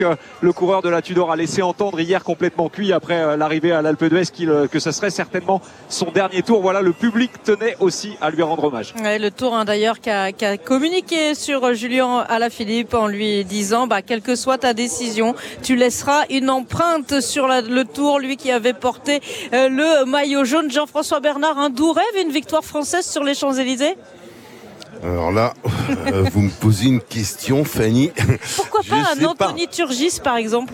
Le coureur de la Tudor a laissé entendre hier, complètement cuit après l'arrivée à l'Alpe d'Huez, que ce serait certainement son dernier tour. Voilà, le public tenait aussi à lui rendre hommage. Ouais, le Tour d'ailleurs qui a communiqué sur Julien Alaphilippe en lui disant quelle que soit ta décision, tu laisseras une empreinte sur le Tour. Lui qui avait porté le maillot jaune. Jean-François Bernard, d'où rêve une victoire française sur les Champs-Élysées? Alors là, vous me posez une question, Fanny. Pourquoi pas un Anthony Turgis, par exemple?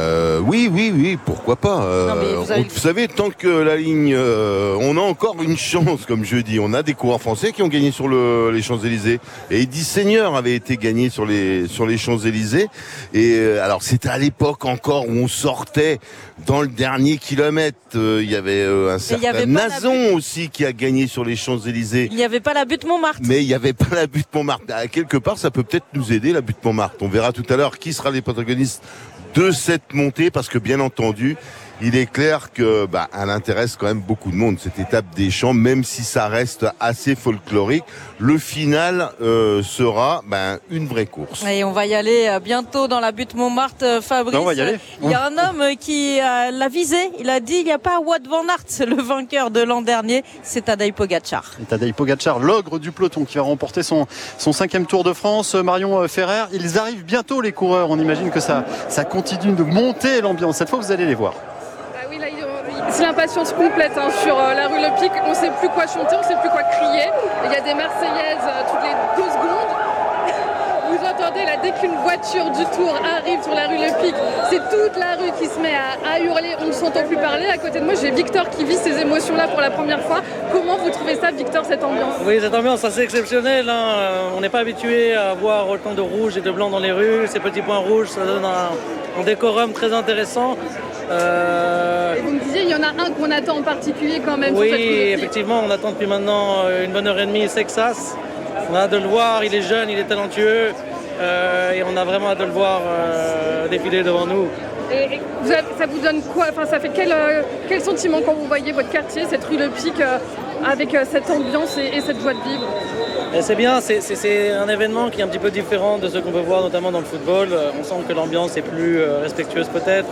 Oui, pourquoi pas. Vous savez, tant que la ligne, on a encore une chance, comme je dis. On a des coureurs français qui ont gagné sur les Champs-Élysées. Et Eddie Seigneur avait été gagné sur les Champs-Élysées. Et alors, c'était à l'époque encore où on sortait dans le dernier kilomètre. Il y avait un certain Nazon aussi qui a gagné sur les Champs-Élysées. Il n'y avait pas la butte Montmartre. Mais il n'y avait pas la butte Montmartre. Quelque part, ça peut peut-être nous aider, la butte Montmartre. On verra tout à l'heure qui sera les protagonistes de cette montée, parce que bien entendu, il est clair que elle intéresse quand même beaucoup de monde, cette étape des Champs, même si ça reste assez folklorique. Le final sera une vraie course. Et on va y aller bientôt dans la butte Montmartre, Fabrice. On va y aller. Il y a un homme qui l'a visé. Il a dit il n'y a pas Wout van Aert, le vainqueur de l'an dernier. C'est Tadej Pogacar. Tadej Pogacar, l'ogre du peloton, qui va remporter son 5e Tour de France. Marion Ferrer, ils arrivent bientôt, les coureurs. On imagine que ça continue de monter l'ambiance. Cette fois, vous allez les voir. C'est l'impatience complète sur la rue Le Pic. On ne sait plus quoi chanter, on ne sait plus quoi crier. Il y a des Marseillaises toutes les 2 secondes. Vous entendez là, dès qu'une voiture du Tour arrive sur la rue Le Pic, c'est toute la rue qui se met à hurler. On ne s'entend plus parler. À côté de moi, j'ai Victor qui vit ces émotions-là pour la première fois. Comment vous trouvez ça, Victor, cette ambiance? Oui, cette ambiance assez exceptionnelle. On n'est pas habitué à voir autant de rouge et de blanc dans les rues. Ces petits points rouges, ça donne un décorum très intéressant. Et vous me disiez, il y en a un qu'on attend en particulier quand même. Oui, sur cette effectivement, on attend depuis maintenant une bonne heure et demie Sexas. On a hâte de le voir, il est jeune, il est talentueux et on a vraiment hâte de le voir défiler devant nous. Et ça vous donne quoi? Ça fait quel sentiment quand vous voyez votre quartier, cette rue Le Pic, avec cette ambiance et cette joie de vivre? Et c'est bien, c'est un événement qui est un petit peu différent de ce qu'on peut voir notamment dans le football. On sent que l'ambiance est plus respectueuse peut-être.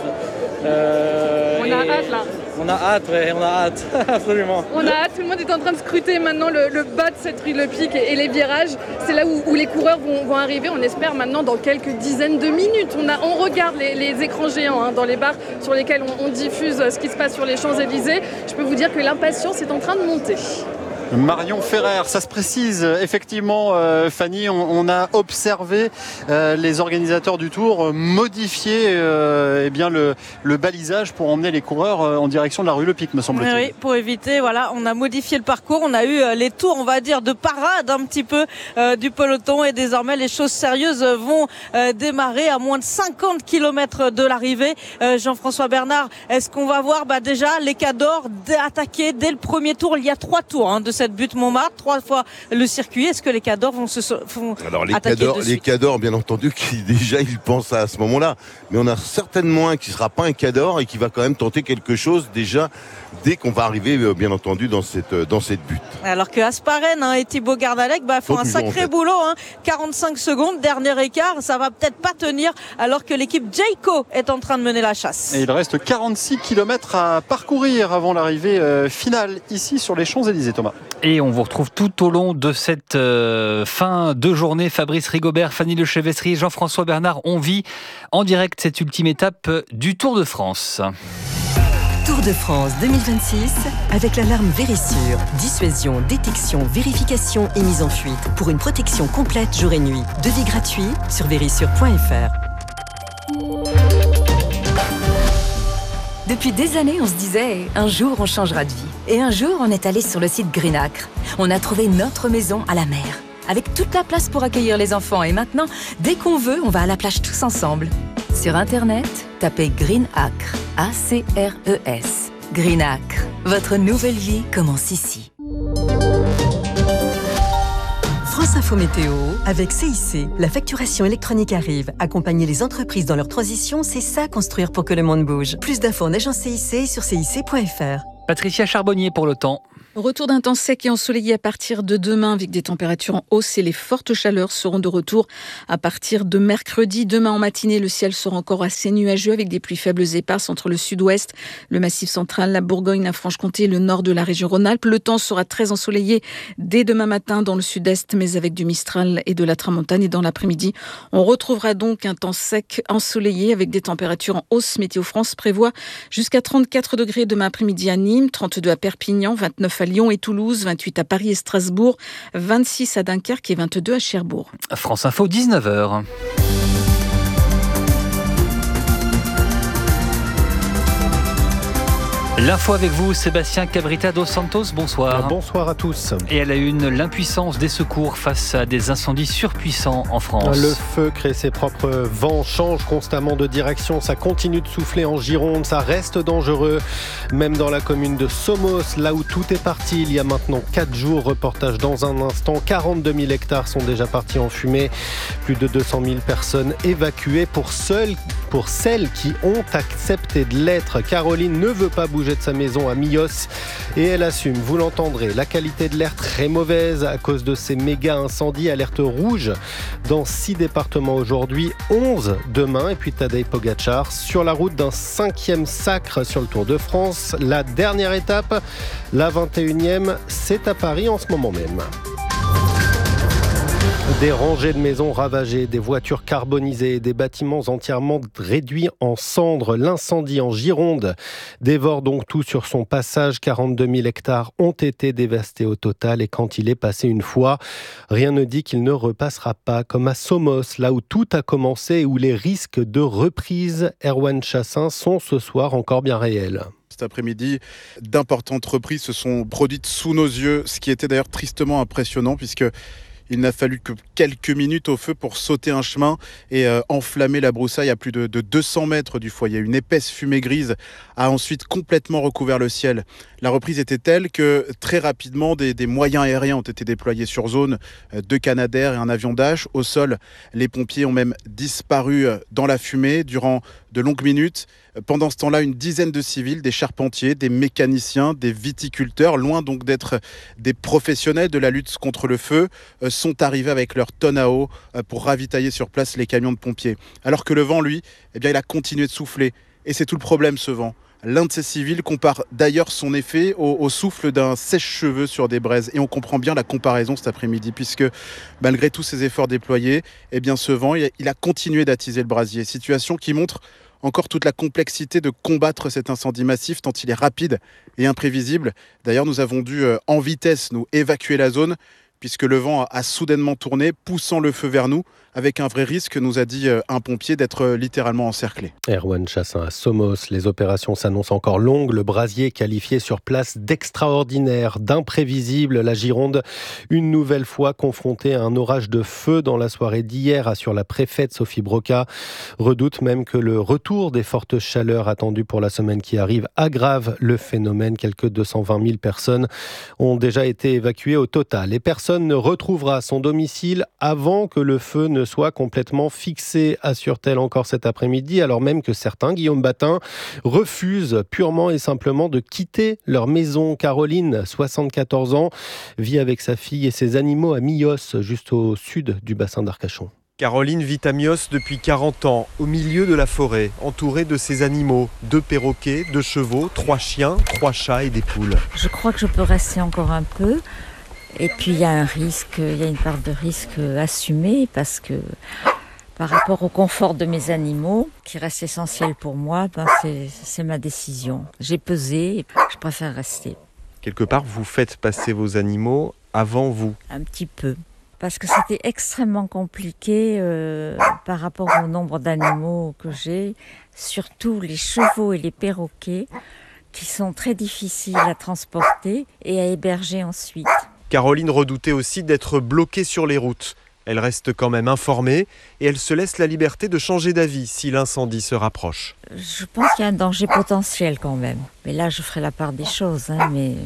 On a hâte là. On a hâte, absolument. On a hâte, tout le monde est en train de scruter maintenant le bas de cette rue Le Pic et les virages. C'est là où les coureurs vont arriver, on espère maintenant dans quelques dizaines de minutes. On regarde les écrans géants dans les bars sur lesquels on diffuse ce qui se passe sur les Champs-Élysées. Je peux vous dire que l'impatience est en train de monter. Marion Ferrer, ça se précise effectivement, Fanny, on a observé les organisateurs du Tour modifier le balisage pour emmener les coureurs en direction de la rue Le Pic, me semble-t-il. Oui, pour éviter, on a modifié le parcours, on a eu les tours, on va dire, de parade un petit peu du peloton, et désormais les choses sérieuses vont démarrer à moins de 50 km de l'arrivée. Jean-François Bernard, est-ce qu'on va voir déjà les cadors attaquer dès le premier tour? Il y a 3 tours de cette butte Montmartre, 3 fois le circuit. Est-ce que les cadors vont attaquer dessus? Les cadors, bien entendu, qui déjà ils pensent à ce moment-là, mais on a certainement un qui sera pas un cador et qui va quand même tenter quelque chose déjà dès qu'on va arriver, bien entendu, dans cette butte. Alors que Asparen et Thibaut Gardalec font un sacré boulot, 45 secondes, dernier écart, ça va peut-être pas tenir, alors que l'équipe Jayco est en train de mener la chasse. Et il reste 46 km à parcourir avant l'arrivée finale ici sur les Champs-Élysées, Thomas. Et on vous retrouve tout au long de cette fin de journée. Fabrice Rigobert, Fanny Lechevesserie, Jean-François Bernard, on vit en direct cette ultime étape du Tour de France. Tour de France 2026 avec l'alarme Vérissure. Dissuasion, détection, vérification et mise en fuite pour une protection complète jour et nuit. Devis gratuit sur vérissure.fr. Depuis des années, on se disait un jour on changera de vie. Et un jour, on est allé sur le site Greenacre. On a trouvé notre maison à la mer, avec toute la place pour accueillir les enfants. Et maintenant, dès qu'on veut, on va à la plage tous ensemble. Sur Internet, tapez Greenacre, A-C-R-E-S. Greenacre, votre nouvelle vie commence ici. France Info Météo, avec CIC. La facturation électronique arrive. Accompagner les entreprises dans leur transition, c'est ça, construire pour que le monde bouge. Plus d'infos en agence CIC sur cic.fr. Patricia Charbonnier pour le temps. Retour d'un temps sec et ensoleillé à partir de demain avec des températures en hausse et les fortes chaleurs seront de retour à partir de mercredi. Demain en matinée, le ciel sera encore assez nuageux avec des pluies faibles et éparses entre le sud-ouest, le Massif central, la Bourgogne, la Franche-Comté et le nord de la région Rhône-Alpes. Le temps sera très ensoleillé dès demain matin dans le sud-est, mais avec du Mistral et de la Tramontane. Et dans l'après-midi, on retrouvera donc un temps sec, ensoleillé avec des températures en hausse. Météo France prévoit jusqu'à 34 degrés demain après-midi à Nîmes, 32 à Perpignan, 29 à Lyon et Toulouse, 28 à Paris et Strasbourg, 26 à Dunkerque et 22 à Cherbourg. France Info, 19h. L'info avec vous, Sébastien Cabrita dos Santos, bonsoir. Bonsoir à tous. Et à la une, l'impuissance des secours face à des incendies surpuissants en France. Le feu crée ses propres vents, change constamment de direction, ça continue de souffler en Gironde, ça reste dangereux. Même dans la commune de Somos, là où tout est parti, il y a maintenant 4 jours, reportage dans un instant, 42 000 hectares sont déjà partis en fumée, plus de 200 000 personnes évacuées pour celles qui ont accepté de l'être. Caroline ne veut pas bouger de sa maison à Millos et elle assume, vous l'entendrez, la qualité de l'air très mauvaise à cause de ces méga incendies, alerte rouge dans 6 départements aujourd'hui, 11 demain. Et puis Tadej Pogačar sur la route d'un 5e sacre sur le Tour de France. La dernière étape, la 21e, c'est à Paris en ce moment même. Des rangées de maisons ravagées, des voitures carbonisées, des bâtiments entièrement réduits en cendres. L'incendie en Gironde dévore donc tout sur son passage. 42 000 hectares ont été dévastés au total et quand il est passé une fois, rien ne dit qu'il ne repassera pas, comme à Somos, là où tout a commencé et où les risques de reprise, Erwan Chassin, sont ce soir encore bien réels. Cet après-midi, d'importantes reprises se sont produites sous nos yeux, ce qui était d'ailleurs tristement impressionnant puisque il n'a fallu que quelques minutes au feu pour sauter un chemin et enflammer la broussaille à plus de 200 mètres du foyer. Une épaisse fumée grise a ensuite complètement recouvert le ciel. La reprise était telle que très rapidement, des moyens aériens ont été déployés sur zone, 2 Canadair et un avion Dash. Au sol, les pompiers ont même disparu dans la fumée durant de longues minutes. Pendant ce temps-là, une dizaine de civils, des charpentiers, des mécaniciens, des viticulteurs, loin donc d'être des professionnels de la lutte contre le feu, sont arrivés avec leurs tonnes à eau pour ravitailler sur place les camions de pompiers. Alors que le vent, lui, il a continué de souffler. Et c'est tout le problème, ce vent. L'un de ces civils compare d'ailleurs son effet au souffle d'un sèche-cheveux sur des braises. Et on comprend bien la comparaison cet après-midi, puisque malgré tous ces efforts déployés, ce vent, il a continué d'attiser le brasier. Situation qui montre encore toute la complexité de combattre cet incendie massif, tant il est rapide et imprévisible. D'ailleurs, nous avons dû en vitesse nous évacuer la zone, puisque le vent a soudainement tourné, poussant le feu vers nous, avec un vrai risque, nous a dit un pompier, d'être littéralement encerclé. Erwan Chassin à Somos, les opérations s'annoncent encore longues. Le brasier qualifié sur place d'extraordinaire, d'imprévisible. La Gironde, une nouvelle fois confrontée à un orage de feu dans la soirée d'hier, assure la préfète Sophie Broca. Redoute même que le retour des fortes chaleurs attendues pour la semaine qui arrive aggrave le phénomène. Quelques 220 000 personnes ont déjà été évacuées au total. Et personne ne retrouvera son domicile avant que le feu ne soit complètement fixé, assure-t-elle encore cet après-midi, alors même que certains, Guillaume Batin, refusent purement et simplement de quitter leur maison. Caroline, 74 ans, vit avec sa fille et ses animaux à Millos, juste au sud du bassin d'Arcachon. Caroline vit à Millos depuis 40 ans, au milieu de la forêt, entourée de ses animaux, 2 perroquets, 2 chevaux, 3 chiens, 3 chats et des poules. Je crois que je peux rester encore un peu. Et puis il y a une part de risque assumée parce que par rapport au confort de mes animaux, qui reste essentiel pour moi, c'est ma décision. J'ai pesé et je préfère rester. Quelque part, vous faites passer vos animaux avant vous? Un petit peu. Parce que c'était extrêmement compliqué par rapport au nombre d'animaux que j'ai, surtout les chevaux et les perroquets, qui sont très difficiles à transporter et à héberger ensuite. Caroline redoutait aussi d'être bloquée sur les routes. Elle reste quand même informée et elle se laisse la liberté de changer d'avis si l'incendie se rapproche. Je pense qu'il y a un danger potentiel quand même. Mais là, je ferai la part des choses. Mais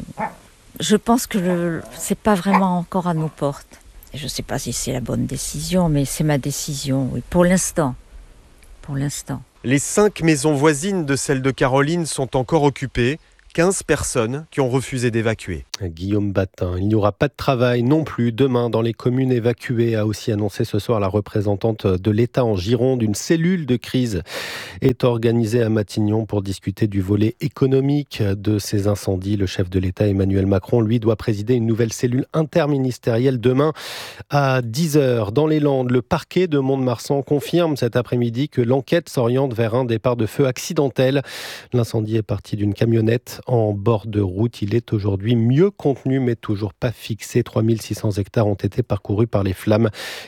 je pense que c'est pas vraiment encore à nos portes. Et je ne sais pas si c'est la bonne décision, mais c'est ma décision, oui, pour l'instant. Pour l'instant. Les 5 maisons voisines de celle de Caroline sont encore occupées. 15 personnes qui ont refusé d'évacuer. Guillaume Batin, il n'y aura pas de travail non plus demain dans les communes évacuées, a aussi annoncé ce soir la représentante de l'État en Gironde. Une cellule de crise est organisée à Matignon pour discuter du volet économique de ces incendies. Le chef de l'État Emmanuel Macron, lui, doit présider une nouvelle cellule interministérielle demain à 10h. Dans les Landes, le parquet de Mont-de-Marsan confirme cet après-midi que l'enquête s'oriente vers un départ de feu accidentel. L'incendie est parti d'une camionnette en bord de route. Il est aujourd'hui mieux contenu, mais toujours pas fixé. 3600 hectares ont été parcourus par les flammes.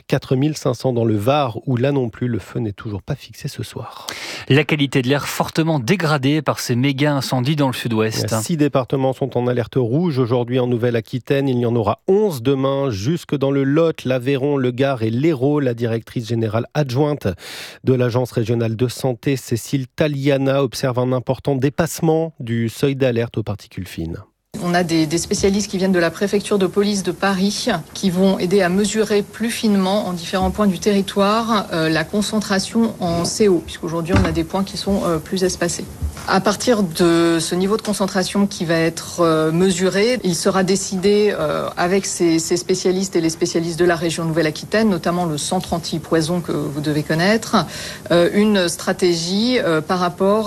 4500 dans le Var, où là non plus, le feu n'est toujours pas fixé ce soir. La qualité de l'air fortement dégradée par ces méga incendies dans le sud-ouest. 6 départements sont en alerte rouge aujourd'hui en Nouvelle-Aquitaine. Il y en aura 11 demain, jusque dans le Lot, l'Aveyron, le Gard et l'Hérault. La directrice générale adjointe de l'Agence régionale de santé, Cécile Taliana, observe un important dépassement du seuil d'alerte aux particules fines. On a des spécialistes qui viennent de la préfecture de police de Paris qui vont aider à mesurer plus finement en différents points du territoire la concentration en CO, puisqu'aujourd'hui on a des points qui sont plus espacés. À partir de ce niveau de concentration qui va être mesuré, il sera décidé avec ces spécialistes et les spécialistes de la région Nouvelle-Aquitaine, notamment le centre anti-poison que vous devez connaître, une stratégie par rapport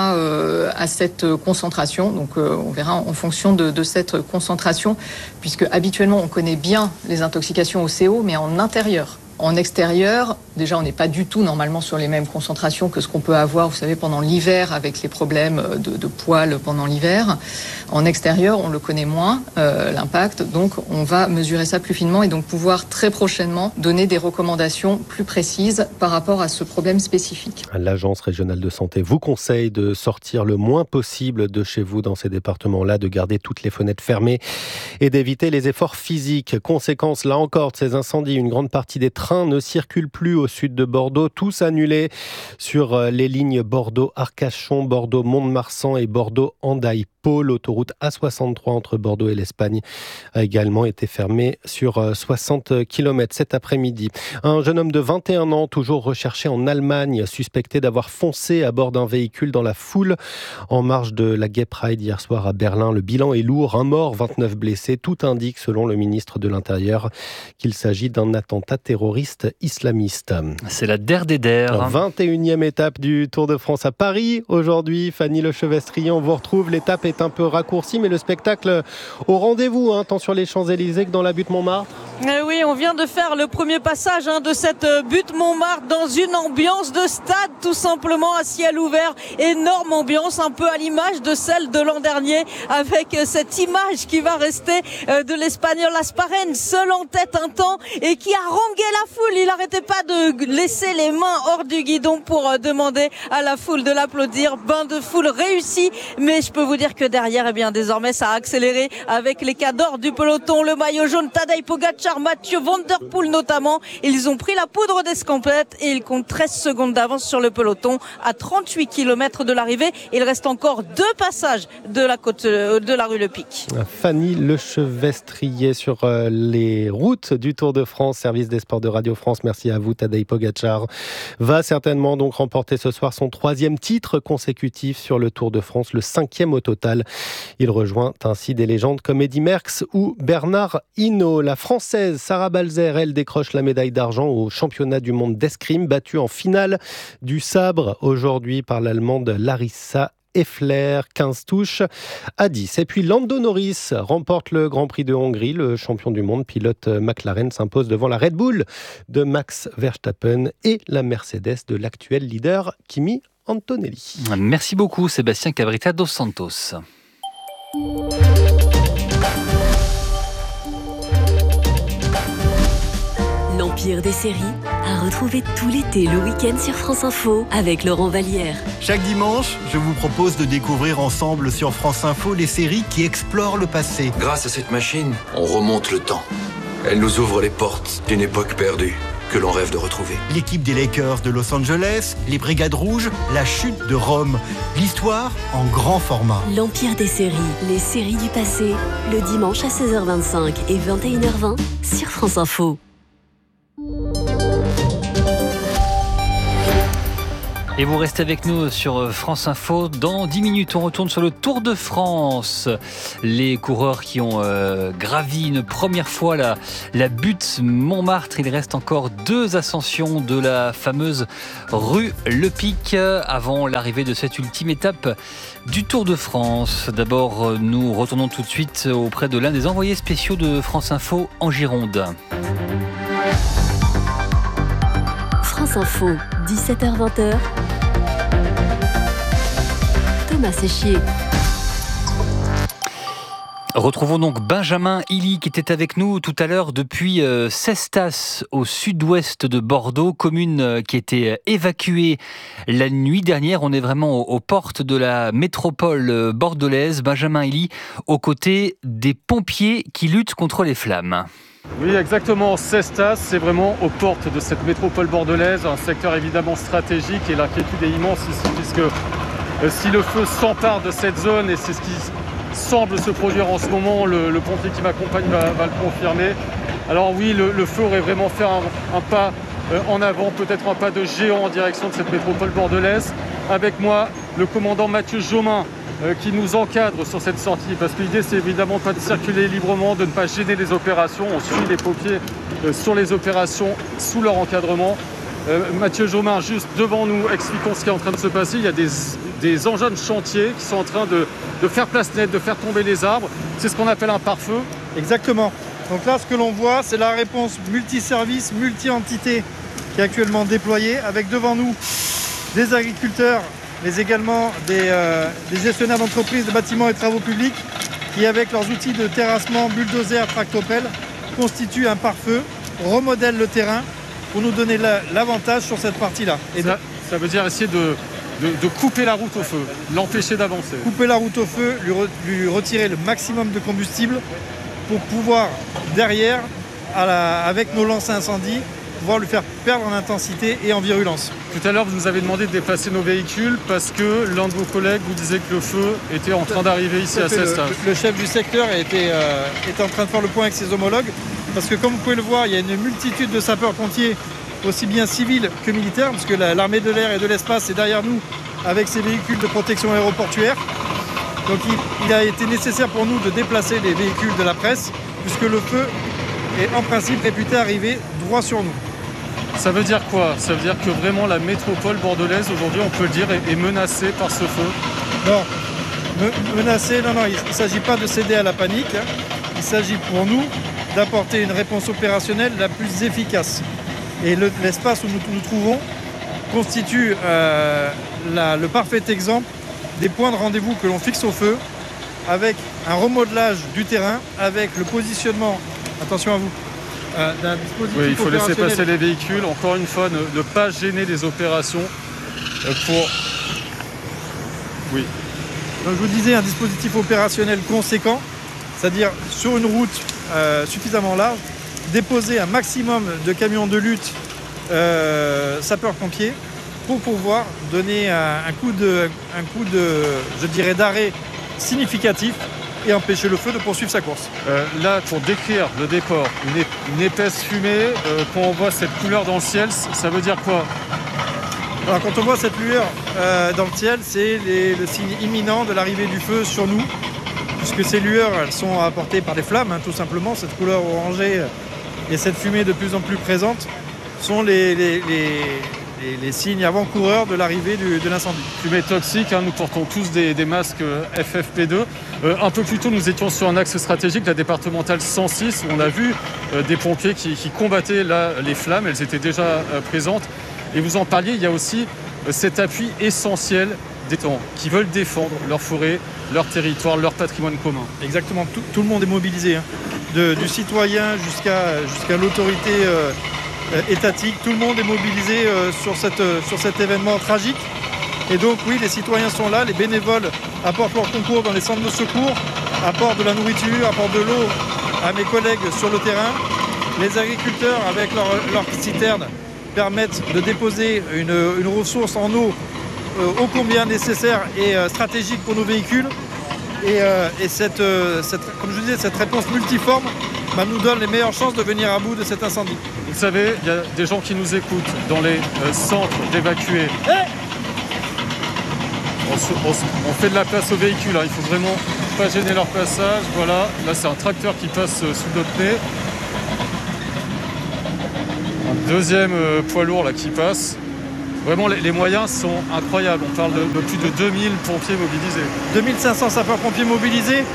à cette concentration. Donc on verra en fonction de cette concentration, puisque habituellement on connaît bien les intoxications au CO, mais en intérieur. En extérieur, déjà on n'est pas du tout normalement sur les mêmes concentrations que ce qu'on peut avoir, vous savez, pendant l'hiver avec les problèmes de poils pendant l'hiver. En extérieur, on le connaît moins, l'impact, donc on va mesurer ça plus finement et donc pouvoir très prochainement donner des recommandations plus précises par rapport à ce problème spécifique. L'Agence régionale de santé vous conseille de sortir le moins possible de chez vous dans ces départements-là, de garder toutes les fenêtres fermées et d'éviter les efforts physiques. Conséquence, là encore, de ces incendies, une grande partie des trains ne circulent plus au sud de Bordeaux, tous annulés sur les lignes Bordeaux-Arcachon, Bordeaux-Mont-de-Marsan et Bordeaux-Hendaye. L'autoroute A63 entre Bordeaux et l'Espagne a également été fermée sur 60 km cet après-midi. Un jeune homme de 21 ans, toujours recherché en Allemagne, suspecté d'avoir foncé à bord d'un véhicule dans la foule en marge de la Gay Pride hier soir à Berlin. Le bilan est lourd, 1 mort, 29 blessés. Tout indique, selon le ministre de l'Intérieur, qu'il s'agit d'un attentat terroriste islamiste. C'est la der des der. 21e étape du Tour de France à Paris. Aujourd'hui, Fanny Lechevestrier, on vous retrouve. L'étape est un peu raccourci, mais le spectacle au rendez-vous, tant sur les Champs-Élysées que dans la butte Montmartre. Oui, on vient de faire le premier passage de cette butte Montmartre dans une ambiance de stade, tout simplement à ciel ouvert. Énorme ambiance, un peu à l'image de celle de l'an dernier, avec cette image qui va rester de l'Espagnol Asparren, seul en tête un temps et qui a harangué la foule. Il n'arrêtait pas de laisser les mains hors du guidon pour demander à la foule de l'applaudir. Bain de foule réussi, mais je peux vous dire que derrière, désormais, ça a accéléré avec les cadors du peloton, le maillot jaune, Tadej Pogačar, Mathieu Van Der Poel notamment. Ils ont pris la poudre d'escampette et ils comptent 13 secondes d'avance sur le peloton à 38 km de l'arrivée. Il reste encore 2 passages de la côte de la rue Le Pic. Fanny Lechevestrier sur les routes du Tour de France, service des sports de Radio France. Merci à vous. Tadej Pogačar va certainement donc remporter ce soir son 3e titre consécutif sur le Tour de France, le 5e au total. Il rejoint ainsi des légendes comme Eddy Merckx ou Bernard Hinault. La Française Sarah Balzer, elle décroche la médaille d'argent au championnat du monde d'escrime, battue en finale du sabre aujourd'hui par l'Allemande Larissa Effler, 15 touches à 10. Et puis Lando Norris remporte le Grand Prix de Hongrie. Le champion du monde, pilote McLaren, s'impose devant la Red Bull de Max Verstappen et la Mercedes de l'actuel leader Kimi Antonelli. Merci beaucoup Sébastien Cabrita dos Santos. L'Empire des séries à retrouver tout l'été le week-end sur France Info avec Laurent Vallière. Chaque dimanche, je vous propose de découvrir ensemble sur France Info les séries qui explorent le passé. Grâce à cette machine, on remonte le temps. Elle nous ouvre les portes d'une époque perdue que l'on rêve de retrouver. L'équipe des Lakers de Los Angeles, les Brigades Rouges, la chute de Rome. L'histoire en grand format. L'Empire des séries, les séries du passé, le dimanche à 16h25 et 21h20 sur France Info. Et vous restez avec nous sur France Info. Dans 10 minutes, on retourne sur le Tour de France. Les coureurs qui ont gravi une première fois la butte Montmartre. Il reste encore 2 ascensions de la fameuse rue Le Pic avant l'arrivée de cette ultime étape du Tour de France. D'abord, nous retournons tout de suite auprès de l'un des envoyés spéciaux de France Info en Gironde. France Info, 17h-20h. Thomas Séchier. Retrouvons donc Benjamin Hilly qui était avec nous tout à l'heure depuis Cestas au sud-ouest de Bordeaux, commune qui était évacuée la nuit dernière. On est vraiment aux portes de la métropole bordelaise. Benjamin Hilly aux côtés des pompiers qui luttent contre les flammes. Oui, exactement. Cestas, c'est vraiment aux portes de cette métropole bordelaise, un secteur évidemment stratégique et l'inquiétude est immense ici puisque si le feu s'empare de cette zone, et c'est ce qui semble se produire en ce moment, le pompier qui m'accompagne va le confirmer. Alors oui, le feu aurait vraiment fait un pas en avant, peut-être un pas de géant en direction de cette métropole bordelaise. Avec moi, le commandant Mathieu Jomain, qui nous encadre sur cette sortie, parce que l'idée c'est évidemment pas de circuler librement, de ne pas gêner les opérations. On suit les pompiers sur les opérations sous leur encadrement. Mathieu Jomain, juste devant nous, expliquons ce qui est en train de se passer. Il y a des engins de chantier qui sont en train de faire place nette, de faire tomber les arbres. C'est ce qu'on appelle un pare-feu. Exactement. Donc là, ce que l'on voit, c'est la réponse multiservice, multi-entité qui est actuellement déployée, avec devant nous des agriculteurs, mais également des gestionnaires d'entreprises de bâtiments et travaux publics qui, avec leurs outils de terrassement, bulldozer, tractopelle, constituent un pare-feu, remodèlent le terrain pour nous donner l'avantage sur cette partie-là. Et ça veut dire essayer de couper la route au feu, l'empêcher d'avancer. Couper la route au feu, lui retirer le maximum de combustible pour pouvoir, derrière, avec nos lances à incendie, pouvoir lui faire perdre en intensité et en virulence. Tout à l'heure, vous nous avez demandé de déplacer nos véhicules parce que l'un de vos collègues vous disait que le feu était en train d'arriver ici à Cestas. Le chef du secteur était en train de faire le point avec ses homologues parce que, comme vous pouvez le voir, il y a une multitude de sapeurs-pompiers, aussi bien civils que militaires, parce que l'armée de l'air et de l'espace est derrière nous avec ses véhicules de protection aéroportuaire. Donc il a été nécessaire pour nous de déplacer les véhicules de la presse puisque le feu est en principe réputé arriver droit sur nous. Ça veut dire quoi? Ça veut dire que vraiment la métropole bordelaise aujourd'hui, on peut le dire, est menacée par ce feu? Non, menacée, non, il ne s'agit pas de céder à la panique. Il s'agit pour nous d'apporter une réponse opérationnelle la plus efficace. Et l'espace où nous nous trouvons constitue le parfait exemple des points de rendez-vous que l'on fixe au feu, avec un remodelage du terrain, avec le positionnement, attention à vous, d'un dispositif. Oui, il faut laisser passer les véhicules, encore une fois, ne pas gêner les opérations pour... Oui. Donc je vous disais, un dispositif opérationnel conséquent, c'est-à-dire sur une route suffisamment large, déposer un maximum de camions de lutte sapeurs-pompiers pour pouvoir donner un coup de je dirais, d'arrêt significatif et empêcher le feu de poursuivre sa course. Là, pour décrire le décor, une épaisse fumée, quand on voit cette couleur dans le ciel, ça veut dire quoi? Alors, quand on voit cette lueur dans le ciel, c'est le signe imminent de l'arrivée du feu sur nous, puisque ces lueurs, elles sont apportées par des flammes, tout simplement. Cette couleur orangée et cette fumée de plus en plus présente sont les signes avant-coureurs de l'arrivée de l'incendie. Fumée toxique, nous portons tous des masques FFP2. Un peu plus tôt, nous étions sur un axe stratégique, la départementale 106, où on a vu des pompiers qui combattaient les flammes, elles étaient déjà présentes. Et vous en parliez, il y a aussi cet appui essentiel des gens qui veulent défendre leur forêt, leur territoire, leur patrimoine commun. Exactement, tout le monde est mobilisé, du citoyen jusqu'à l'autorité étatique, tout le monde est mobilisé sur cet événement tragique. Et donc oui, les citoyens sont là, les bénévoles apportent leur concours dans les centres de secours, apportent de la nourriture, apportent de l'eau à mes collègues sur le terrain. Les agriculteurs, avec leurs citernes, permettent de déposer une ressource en eau ô combien nécessaire et stratégique pour nos véhicules. Et comme je disais, cette réponse multiforme nous donne les meilleures chances de venir à bout de cet incendie. Vous savez, il y a des gens qui nous écoutent dans les centres d'évacués. On fait de la place aux véhicules, hein. Il faut vraiment pas gêner leur passage. Voilà, là c'est un tracteur qui passe sous notre nez. Un deuxième poids lourd là qui passe. Vraiment, les moyens sont incroyables. On parle de plus de 2000 pompiers mobilisés. 2500 sapeurs-pompiers mobilisés,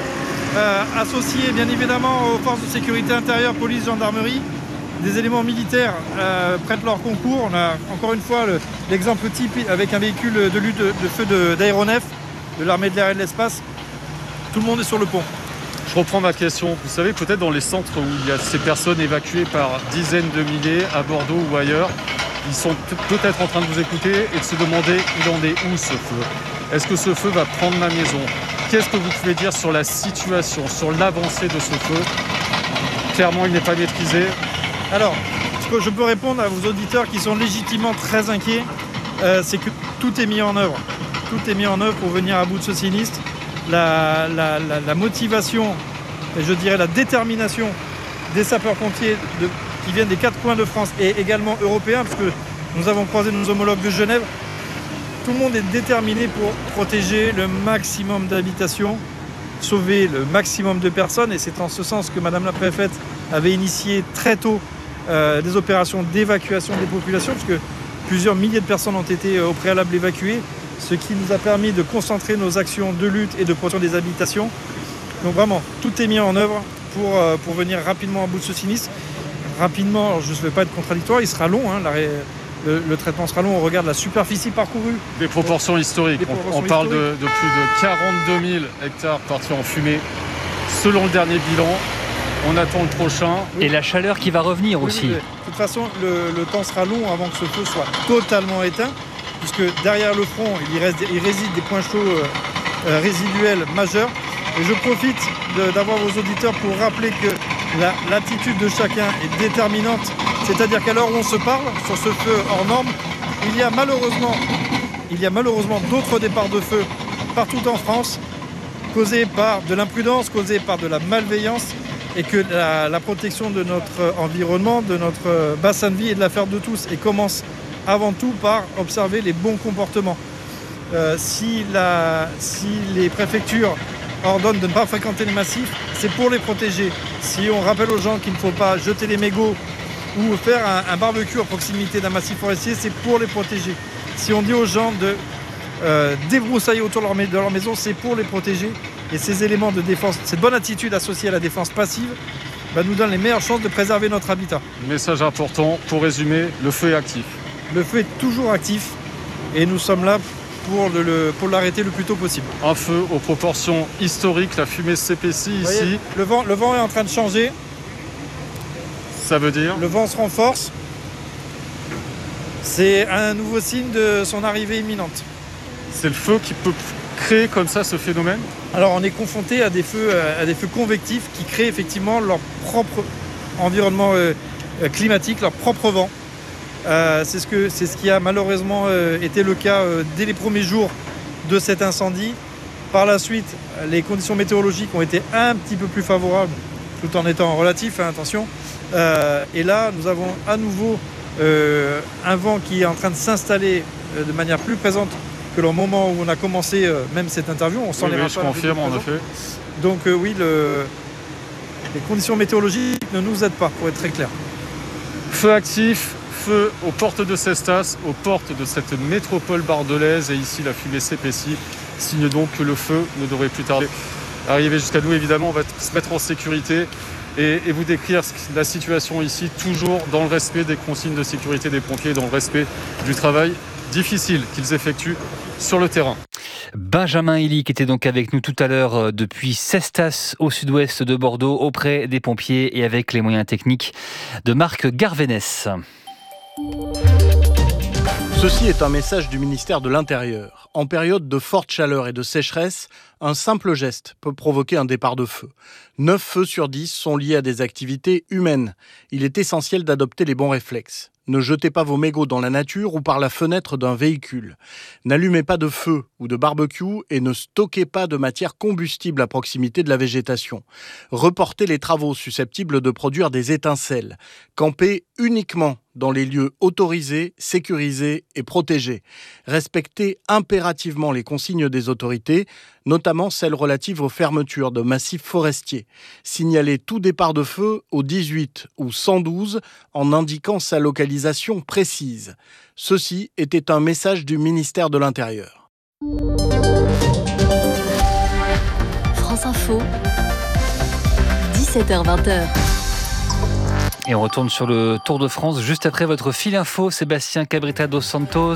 associés bien évidemment aux forces de sécurité intérieure, police, gendarmerie. Des éléments militaires prêtent leur concours. On a encore une fois l'exemple type avec un véhicule de lutte de feu d'aéronef, de l'armée de l'air et de l'espace. Tout le monde est sur le pont. Je reprends ma question. Vous savez, peut-être dans les centres où il y a ces personnes évacuées par dizaines de milliers, à Bordeaux ou ailleurs, ils sont peut-être en train de vous écouter et de se demander il en est où ce feu ? Est-ce que ce feu va prendre ma maison ? Qu'est-ce que vous pouvez dire sur la situation, sur l'avancée de ce feu ? Clairement, il n'est pas maîtrisé. Alors, ce que je peux répondre à vos auditeurs qui sont légitimement très inquiets, c'est que tout est mis en œuvre. Tout est mis en œuvre pour venir à bout de ce sinistre. La motivation, et je dirais la détermination des sapeurs-pompiers qui viennent des 4 coins de France et également européens, parce que nous avons croisé nos homologues de Genève. Tout le monde est déterminé pour protéger le maximum d'habitations, sauver le maximum de personnes, et c'est en ce sens que Madame la Préfète avait initié très tôt des opérations d'évacuation des populations, parce que plusieurs milliers de personnes ont été au préalable évacuées, ce qui nous a permis de concentrer nos actions de lutte et de protection des habitations. Donc vraiment, tout est mis en œuvre pour venir rapidement à bout de ce sinistre. Rapidement, alors je ne vais pas être contradictoire, il sera long, hein, le traitement sera long, on regarde la superficie parcourue. Des proportions historiques, on parle de plus de 42 000 hectares partis en fumée, selon le dernier bilan. On attend le prochain. Et la chaleur qui va revenir aussi. Oui. De toute façon, le temps sera long avant que ce feu soit totalement éteint, puisque derrière le front, il réside des points chauds résiduels majeurs. Et je profite d'avoir vos auditeurs pour rappeler que l'attitude de chacun est déterminante. C'est-à-dire qu'à l'heure où on se parle, sur ce feu hors norme, il y a malheureusement d'autres départs de feu partout en France, causés par de l'imprudence, causés par de la malveillance, et que la protection de notre environnement, de notre bassin de vie est de l'affaire de tous, et commence avant tout par observer les bons comportements. Si les préfectures ordonnent de ne pas fréquenter les massifs, c'est pour les protéger. Si on rappelle aux gens qu'il ne faut pas jeter les mégots ou faire un barbecue à proximité d'un massif forestier, c'est pour les protéger. Si on dit aux gens de débroussailler autour de leur maison, c'est pour les protéger. Et ces éléments de défense, cette bonne attitude associée à la défense passive, nous donne les meilleures chances de préserver notre habitat. Message important, pour résumer, le feu est actif. Le feu est toujours actif et nous sommes là pour l'arrêter le plus tôt possible. Un feu aux proportions historiques, la fumée s'épaissit ici. Voyez, le vent est en train de changer. Ça veut dire ? Le vent se renforce. C'est un nouveau signe de son arrivée imminente. C'est le feu qui peut créer comme ça ce phénomène ? Alors on est confronté à des feux convectifs qui créent effectivement leur propre environnement climatique, leur propre vent. C'est ce qui a malheureusement été le cas dès les premiers jours de cet incendie. Par la suite, les conditions météorologiques ont été un petit peu plus favorables, tout en étant relatif, attention. Et là, nous avons à nouveau un vent qui est en train de s'installer de manière plus présente que le moment où on a commencé même cette interview. On sent les rafales. Je confirme en effet. Donc oui, les conditions météorologiques ne nous aident pas, pour être très clair. Feu actif, feu aux portes de Cestas, aux portes de cette métropole bordelaise, et ici la fumée s'épaissit, signe donc que le feu ne devrait plus tarder arriver jusqu'à nous. Évidemment, on va se mettre en sécurité et vous décrire la situation ici, toujours dans le respect des consignes de sécurité des pompiers, dans le respect du travail difficile qu'ils effectuent sur le terrain. Benjamin Hilly qui était donc avec nous tout à l'heure depuis Cestas au sud-ouest de Bordeaux auprès des pompiers et avec les moyens techniques de Marc Garvenès. Ceci est un message du ministère de l'Intérieur. En période de forte chaleur et de sécheresse, un simple geste peut provoquer un départ de feu. 9 feux sur 10 sont liés à des activités humaines. Il est essentiel d'adopter les bons réflexes. Ne jetez pas vos mégots dans la nature ou par la fenêtre d'un véhicule. N'allumez pas de feu ou de barbecue et ne stockez pas de matière combustible à proximité de la végétation. Reportez les travaux susceptibles de produire des étincelles. Campez uniquement dans les lieux autorisés, sécurisés et protégés. Respecter impérativement les consignes des autorités, notamment celles relatives aux fermetures de massifs forestiers. Signaler tout départ de feu au 18 ou 112 en indiquant sa localisation précise. Ceci était un message du ministère de l'Intérieur. France Info, 17h-20h. Et on retourne sur le Tour de France juste après votre fil info. Sébastien Cabrita dos Santos,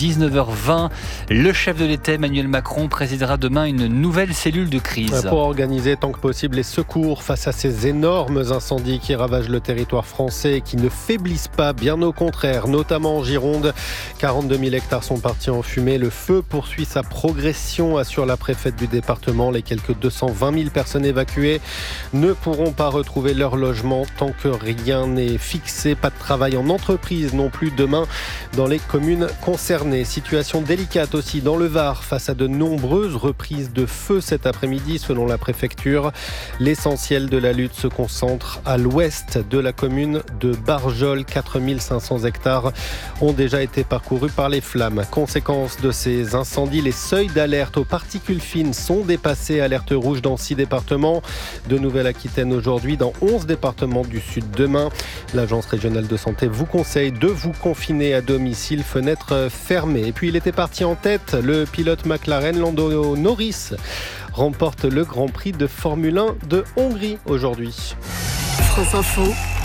19h20. Le chef de l'État, Emmanuel Macron, présidera demain une nouvelle cellule de crise. Pour organiser tant que possible les secours face à ces énormes incendies qui ravagent le territoire français et qui ne faiblissent pas, bien au contraire, notamment en Gironde. 42 000 hectares sont partis en fumée. Le feu poursuit sa progression, assure la préfète du département. Les quelques 220 000 personnes évacuées ne pourront pas retrouver leur logement tant que rien n'est fixé. Pas de travail en entreprise non plus demain dans les communes concernées. Situation délicate aussi dans le Var face à de nombreuses reprises de feu cet après-midi selon la préfecture. L'essentiel de la lutte se concentre à l'ouest de la commune de Barjol. 4500 hectares ont déjà été parcourus par les flammes. Conséquence de ces incendies, les seuils d'alerte aux particules fines sont dépassés. Alerte rouge dans 6 départements de Nouvelle-Aquitaine aujourd'hui, dans 11 départements du sud demain. L'Agence régionale de santé vous conseille de vous confiner à domicile, fenêtres fermées. Et puis il était parti en tête, le pilote McLaren Lando Norris remporte le Grand Prix de Formule 1 de Hongrie aujourd'hui. France Info,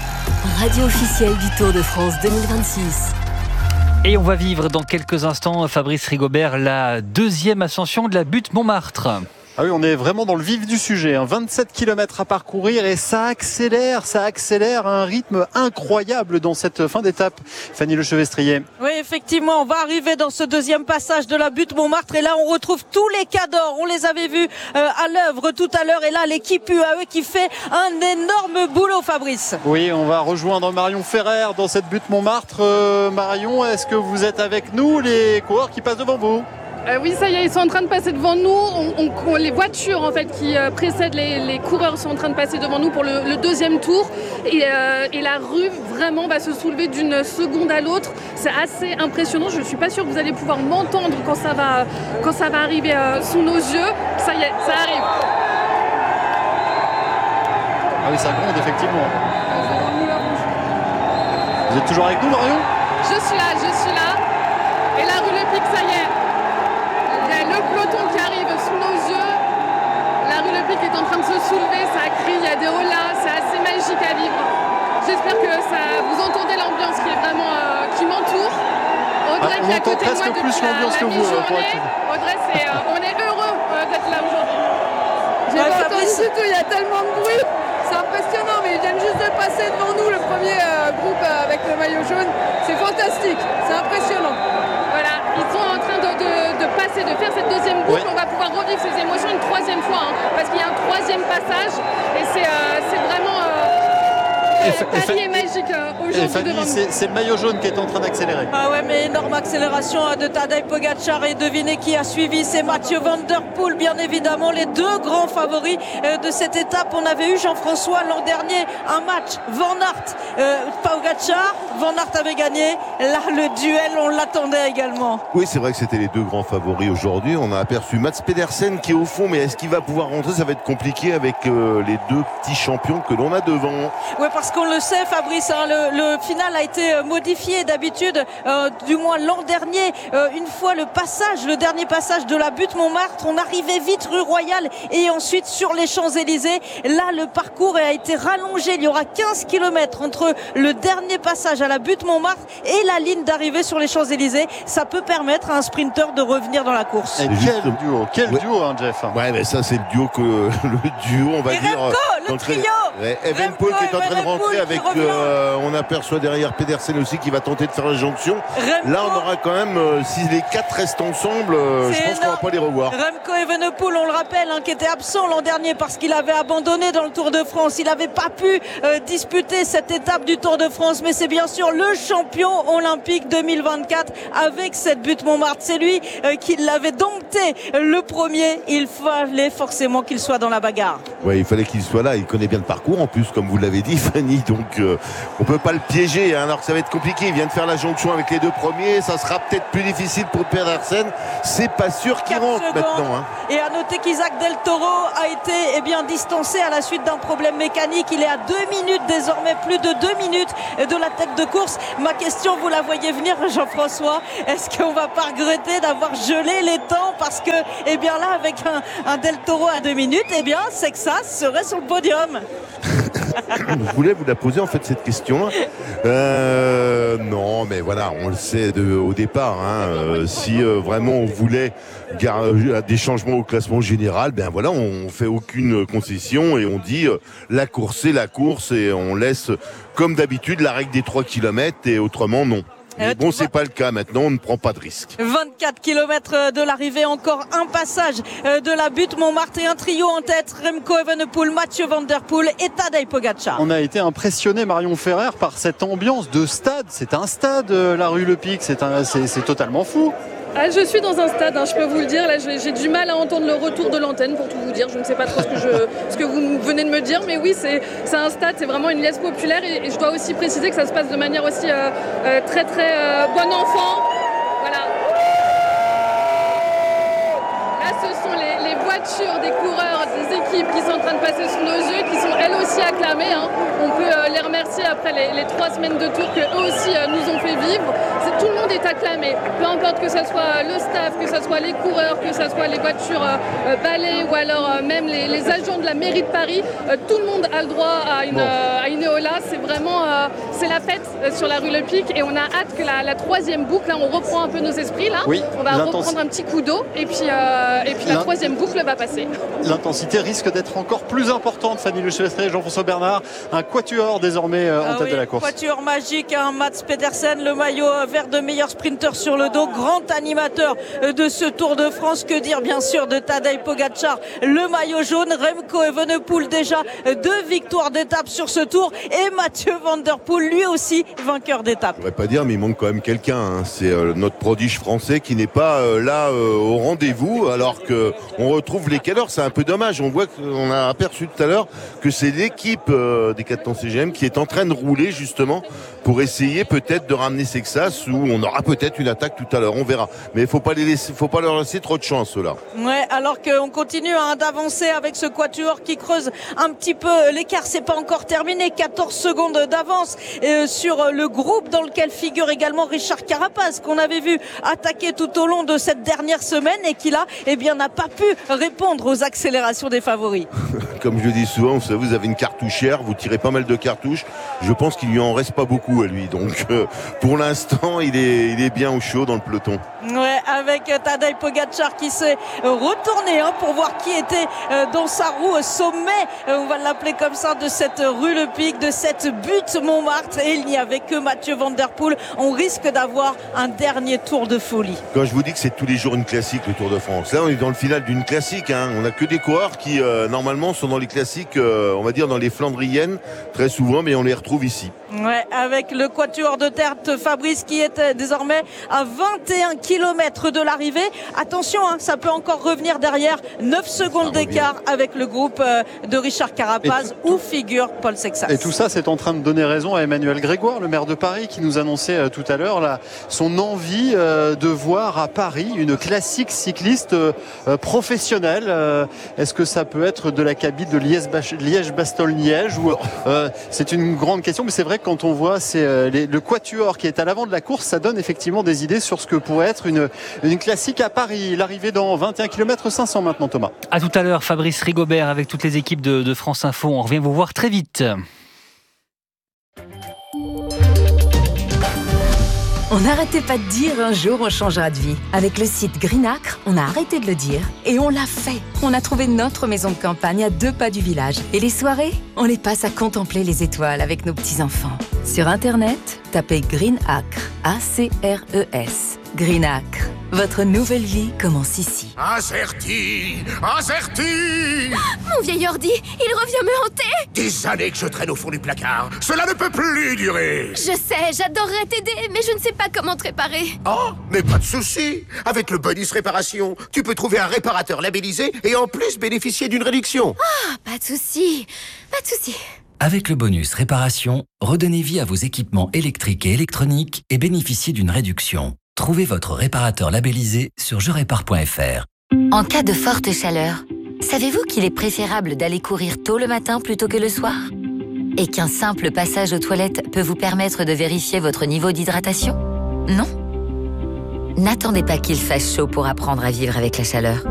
radio officielle du Tour de France 2026. Et on va vivre dans quelques instants, Fabrice Rigobert, la deuxième ascension de la butte Montmartre. Ah oui, on est vraiment dans le vif du sujet. 27 km à parcourir et ça accélère à un rythme incroyable dans cette fin d'étape. Fanny Lechevestrier. Oui, effectivement, on va arriver dans ce deuxième passage de la butte Montmartre et là on retrouve tous les cadors. On les avait vus à l'œuvre tout à l'heure et là l'équipe UAE qui fait un énorme boulot, Fabrice. Oui, on va rejoindre Marion Ferrer dans cette butte Montmartre. Marion, est-ce que vous êtes avec nous, les coureurs qui passent devant vous ? Oui, ça y est, ils sont en train de passer devant nous. Les voitures en fait qui précèdent les coureurs sont en train de passer devant nous pour le deuxième tour. Et la rue vraiment va se soulever d'une seconde à l'autre. C'est assez impressionnant. Je ne suis pas sûre que vous allez pouvoir m'entendre quand ça va arriver sous nos yeux. Ça y est, ça arrive. Ah oui, ça gronde effectivement. Vous êtes toujours avec nous, Marion ? Je suis là. Et la rue Le Pic, ça y est. Le peloton qui arrive sous nos yeux, la rue Le Pic est en train de se soulever, ça crie, il y a des holas, c'est assez magique à vivre. J'espère que vous entendez l'ambiance qui est vraiment qui m'entoure. Audrey qui est à côté de moi depuis la mi-journée. Audrey, on est heureux d'être là aujourd'hui. J'ai pas entendu du tout, il y a tellement de bruit, c'est impressionnant, mais ils viennent juste de passer devant nous le premier groupe avec le maillot jaune. C'est fantastique, c'est impressionnant. Voilà, ils sont en train de passer, de faire cette deuxième boucle. Oui. On va pouvoir revivre ces émotions une troisième fois, parce qu'il y a un troisième passage et c'est vraiment palier magique aujourd'hui devant nous. C'est le maillot jaune qui est en train d'accélérer. Ah ouais, mais énorme accélération de Tadej Pogacar et devinez qui a suivi, c'est Mathieu Van Der Poel, bien évidemment, les deux grands favoris de cette étape. On avait eu Jean-François l'an dernier un match Van Aert, Pogacar, Van Aert avait gagné. Là, le duel, on l'attendait également. Oui, c'est vrai que c'était les deux grands favoris aujourd'hui. On a aperçu Mats Pedersen qui est au fond, mais est-ce qu'il va pouvoir rentrer ? Ça va être compliqué avec les deux petits champions que l'on a devant. Oui, parce qu'on le sait, Fabrice, le final a été modifié d'habitude, du moins l'an dernier. Une fois le dernier passage de la butte Montmartre, on arrivait vite rue Royale et ensuite sur les Champs-Élysées. Là, le parcours a été rallongé. Il y aura 15 km entre le dernier passage à la butte Montmartre et la ligne d'arrivée sur les Champs-Élysées. Ça peut permettre à un sprinter de revenir dans la course. Et quel duo, hein, Jeff. Ouais, mais ça, c'est le duo on va et dire. Remco, le trio. Evenepoel qui est en train de rentrer avec. On aperçoit derrière Pedersen aussi qui va tenter de faire la jonction. Là, on aura quand même, si les quatre restent ensemble, je pense qu'on va pas les revoir. Remco Evenepoel, on le rappelle, qui était absent l'an dernier parce qu'il avait abandonné dans le Tour de France. Il n'avait pas pu disputer cette étape du Tour de France, mais c'est bien sûr le champion olympique 2024 avec cette butte Montmartre. C'est lui qui l'avait dompté le premier. Il fallait forcément qu'il soit dans la bagarre. Ouais, il fallait qu'il soit là. Il connaît bien le parcours en plus, comme vous l'avez dit, Fanny. Donc, on peut pas le piéger. Alors que ça va être compliqué. Il vient de faire la jonction avec les 2 premiers. Ça sera peut-être plus difficile pour Pedersen. C'est pas sûr qu'il rentre maintenant. Hein. Et à noter qu'Isaac Del Toro a été distancé à la suite d'un problème mécanique. Il est à 2 minutes désormais, plus de 2 minutes de la tête de course. Ma question, vous la voyez venir, Jean-François. Est-ce qu'on va pas regretter d'avoir gelé les temps parce que, là, avec un Del Toro à 2 minutes, c'est que ça serait sur le podium. Je voulais vous la poser en fait cette question. Non, mais voilà, on le sait au départ. Si vraiment on voulait des changements au classement général, on fait aucune concession et on dit la course c'est la course et on laisse comme d'habitude la règle des 3 km et autrement non. Mais bon, c'est pas le cas maintenant, on ne prend pas de risque. 24 km de l'arrivée, encore un passage de la butte Montmartre et un trio en tête, Remco Evenepoel, Mathieu Van Der Poel et Tadej Pogačar. On a été impressionné, Marion Ferrer, par cette ambiance de stade. C'est un stade, la rue Le Pic, c'est totalement fou. Je suis dans un stade, je peux vous le dire. Là, j'ai du mal à entendre le retour de l'antenne, pour tout vous dire. Je ne sais pas trop ce que vous venez de me dire, mais oui, c'est un stade, c'est vraiment une liesse populaire. Et je dois aussi préciser que ça se passe de manière aussi très très bon enfant. Voilà. Là, ce sont les voitures des coureurs, des équipes qui sont en train de passer sous nos yeux, qui sont elles aussi acclamées. On peut les remercier après les 3 semaines de tour qu'eux aussi nous ont fait vivre. Tout le monde est acclamé, peu importe que ce soit le staff, que ce soit les coureurs, que ce soit les voitures balais ou alors même les agents de la mairie de Paris. Tout le monde a le droit à une Eola. C'est vraiment c'est la fête sur la rue Le Pic et on a hâte que la 3e boucle, on reprend un peu nos esprits là. Oui, on va reprendre un petit coup d'eau et puis la 3e boucle va passer. L'intensité risque d'être encore plus importante, Fanny Le Chevestre et Jean-François Bernard. Un quatuor désormais en tête de la course. Quatuor magique, Mats Pedersen, le maillot vert de meilleur sprinter sur le dos, grand animateur de ce Tour de France. Que dire bien sûr de Tadej Pogačar, le maillot jaune, Remco Evenepoel déjà 2 victoires d'étape sur ce Tour et Mathieu Van Der Poel lui aussi vainqueur d'étape. Je ne pourrais pas dire mais il manque quand même quelqu'un. C'est notre prodige français qui n'est pas là au rendez-vous alors qu'on retrouve les caleurs. C'est un peu dommage. On voit qu'on a aperçu tout à l'heure que c'est l'équipe des 4 temps CGM qui est en train de rouler justement pour essayer peut-être de ramener Sexas où on aura peut-être une attaque tout à l'heure, on verra. Mais il faut pas leur laisser trop de chance là. Ouais, alors qu'on continue d'avancer avec ce quatuor qui creuse un petit peu l'écart, c'est pas encore terminé, 14 secondes d'avance sur le groupe dans lequel figure également Richard Carapaz qu'on avait vu attaquer tout au long de cette dernière semaine et qui là, n'a pas pu répondre aux accélérations des favoris. Comme je le dis souvent, vous avez une cartouchière, vous tirez pas mal de cartouches. Je pense qu'il lui en reste pas beaucoup à lui. Donc pour l'instant, il est bien au chaud dans le peloton. Ouais, avec Tadej Pogačar qui s'est retourné pour voir qui était dans sa roue sommet, on va l'appeler comme ça, de cette rue Le Pic, de cette butte Montmartre. Et il n'y avait que Mathieu Van Der Poel. On risque d'avoir un dernier tour de folie. Quand je vous dis que c'est tous les jours une classique, le Tour de France, là on est dans le final d'une classique. On n'a que des coureurs qui normalement sont dans les classiques, on va dire dans les Flandriennes très souvent, mais on les retrouve ici. Ouais, avec le quatuor de tête Fabrice qui est désormais à 21 km de l'arrivée. Attention, ça peut encore revenir derrière. 9 secondes d'écart avec le groupe de Richard Carapaz où figure Paul Sexas. Et tout ça, c'est en train de donner raison à Emmanuel Grégoire, le maire de Paris, qui nous annonçait tout à l'heure son envie de voir à Paris une classique cycliste professionnelle. Est-ce que ça peut être de la cabine de Liège-Bastogne-Liège ou c'est une grande question, mais c'est vrai que quand on voit le quatuor qui est à l'avant de la course, ça donne effectivement des idées sur ce que pourrait être une classique à Paris. L'arrivée dans 21 km 500 maintenant, Thomas. À tout à l'heure, Fabrice Rigobert avec toutes les équipes de France Info. On revient vous voir très vite. On n'arrêtait pas de dire un jour on changera de vie. Avec le site Greenacre, on a arrêté de le dire et on l'a fait. On a trouvé notre maison de campagne à 2 pas du village. Et les soirées, on les passe à contempler les étoiles avec nos petits-enfants. Sur Internet, tapez Greenacre, A-C-R-E-S. Greenacre, Votre nouvelle vie commence ici. Azerty. Mon vieil ordi, il revient me hanter. Des années que je traîne au fond du placard. Cela ne peut plus durer. Je sais, j'adorerais t'aider, mais je ne sais pas comment te réparer. Oh, mais pas de souci. Avec le bonus réparation, tu peux trouver un réparateur labellisé et en plus bénéficier d'une réduction. Ah, pas de souci. Avec le bonus réparation, redonnez vie à vos équipements électriques et électroniques et bénéficiez d'une réduction. Trouvez votre réparateur labellisé sur jerépare.fr. En cas de forte chaleur, savez-vous qu'il est préférable d'aller courir tôt le matin plutôt que le soir ? Et qu'un simple passage aux toilettes peut vous permettre de vérifier votre niveau d'hydratation ? Non ? N'attendez pas qu'il fasse chaud pour apprendre à vivre avec la chaleur.